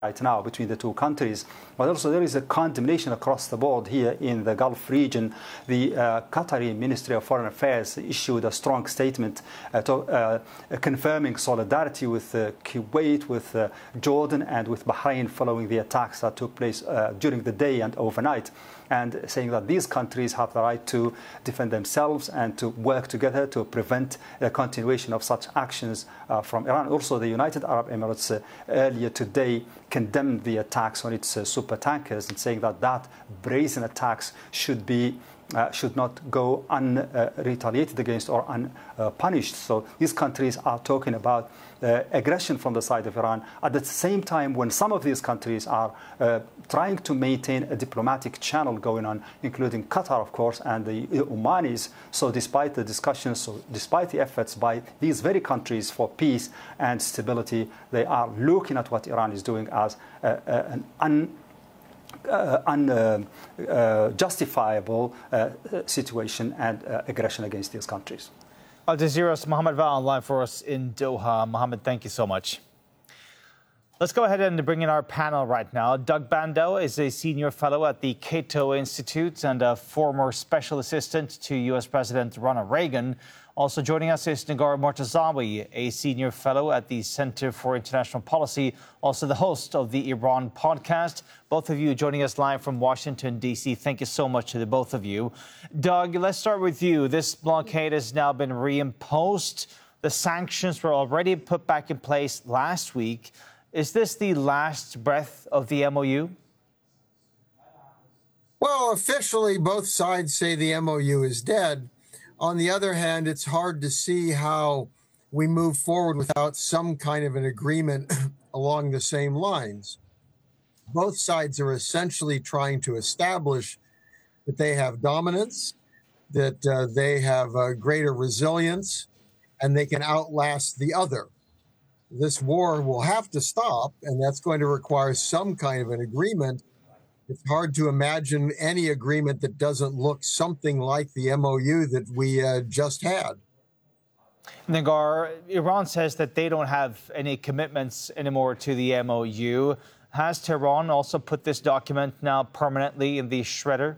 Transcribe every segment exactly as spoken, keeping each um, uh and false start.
right now between the two countries, but also there is a condemnation across the board here in the Gulf region. The uh, Qatari Ministry of Foreign Affairs issued a strong statement uh, to, uh, confirming solidarity with uh, Kuwait, with uh, Jordan and with Bahrain following the attacks that took place uh, during the day and overnight, and saying that these countries have the right to defend themselves and to work together to prevent the continuation of such actions uh, from Iran. Also, the United Arab Emirates uh, earlier today condemned the attacks on its uh, super tankers and saying that that brazen attacks should be Uh, should not go unretaliated uh, against or unpunished. Uh, so these countries are talking about uh, aggression from the side of Iran at the same time when some of these countries are uh, trying to maintain a diplomatic channel going on, including Qatar, of course, and the Omanis. So despite the discussions, so despite the efforts by these very countries for peace and stability, they are looking at what Iran is doing as uh, uh, an un unjustifiable uh, uh, uh, situation and uh, aggression against these countries. Al Jazeera's Mohammed Val online for us in Doha. Mohammed, thank you so much. Let's go ahead and bring in our panel right now. Doug Bandow is a senior fellow at the Cato Institute and a former special assistant to U S President Ronald Reagan. Also joining us is Negar Mortazawi, a senior fellow at the Center for International Policy, also the host of the Iran podcast. Both of you joining us live from Washington, D C. Thank you so much to the both of you. Doug, let's start with you. This blockade has now been reimposed. The sanctions were already put back in place last week. Is this the last breath of the M O U? Well, officially, both sides say the M O U is dead. On the other hand, it's hard to see how we move forward without some kind of an agreement along the same lines. Both sides are essentially trying to establish that they have dominance, that uh, they have uh, greater resilience, and they can outlast the other. This war will have to stop, and that's going to require some kind of an agreement. It's hard to imagine any agreement that doesn't look something like the M O U that we uh, just had. Negar, Iran says that they don't have any commitments anymore to the M O U. Has Tehran also put this document now permanently in the shredder?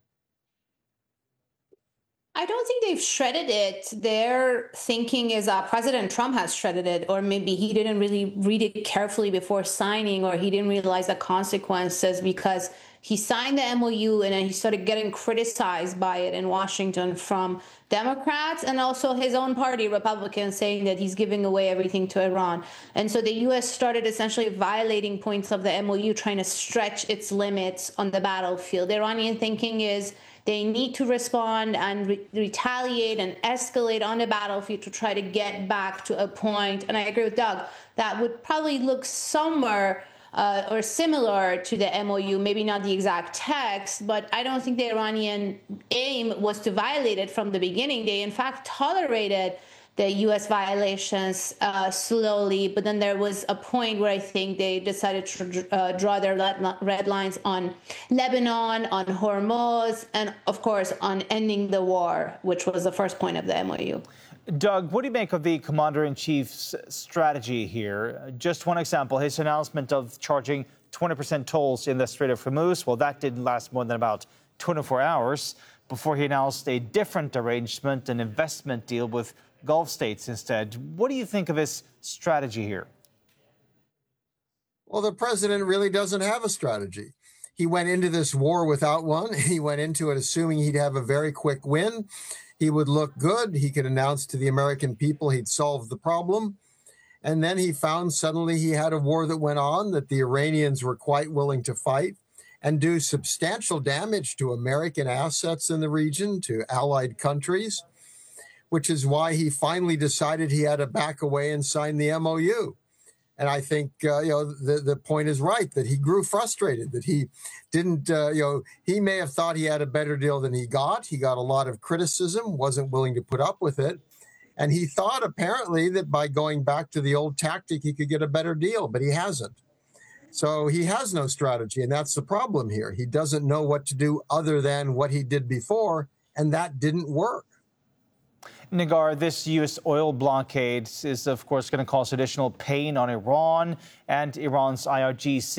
I don't think they've shredded it. Their thinking is uh, President Trump has shredded it, or maybe he didn't really read it carefully before signing, or he didn't realize the consequences because he signed the M O U and then he started getting criticized by it in Washington from Democrats and also his own party, Republicans, saying that he's giving away everything to Iran. And so the U S started essentially violating points of the M O U, trying to stretch its limits on the battlefield. The Iranian thinking is they need to respond and re retaliate and escalate on the battlefield to try to get back to a point, and I agree with Doug, that would probably look somewhere uh, or similar to the M O U, maybe not the exact text, but I don't think the Iranian aim was to violate it from the beginning. They, in fact, tolerated the U S violations uh, slowly, but then there was a point where I think they decided to uh, draw their red lines on Lebanon, on Hormuz, and of course on ending the war, which was the first point of the M O U. Doug, what do you make of the Commander-in-Chief's strategy here? Just one example, his announcement of charging twenty percent tolls in the Strait of Hormuz. Well, that didn't last more than about twenty-four hours before he announced a different arrangement, an investment deal with Gulf states instead. What do you think of his strategy here? Well, the president really doesn't have a strategy. He went into this war without one. He went into it assuming he'd have a very quick win. He would look good. He could announce to the American people he'd solved the problem. And then he found suddenly he had a war that went on, that the Iranians were quite willing to fight and do substantial damage to American assets in the region, to allied countries, which is why he finally decided he had to back away and sign the M O U. And I think, uh, you know, the, the point is right, that he grew frustrated, that he didn't, uh, you know, he may have thought he had a better deal than he got. He got a lot of criticism, wasn't willing to put up with it. And he thought apparently that by going back to the old tactic, he could get a better deal, but he hasn't. So he has no strategy, and that's the problem here. He doesn't know what to do other than what he did before, and that didn't work. Negar, this U S oil blockade is, of course, going to cause additional pain on Iran and Iran's I R G C.